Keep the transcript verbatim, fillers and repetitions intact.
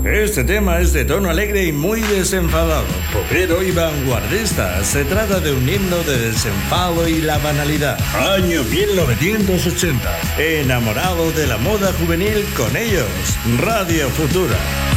Este tema es de tono alegre y muy desenfadado, popero y vanguardista. Se trata de un himno de desenfado y la banalidad. Año mil novecientos ochenta. Enamorado de la moda juvenil con ellos, Radio Futura.